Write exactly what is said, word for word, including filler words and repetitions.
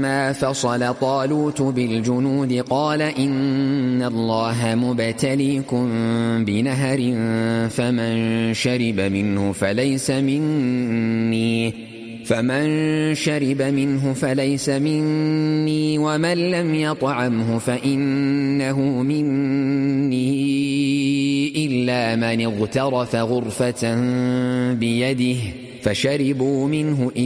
فلما فصل طالوت بالجنود قال إن الله مبتليكم بنهر فمن شرب منه فليس مني فمن شرب منه فليس مني ومن لم يطعمه فإنه مني إلا من اغترف غرفة بيده فشربوا منه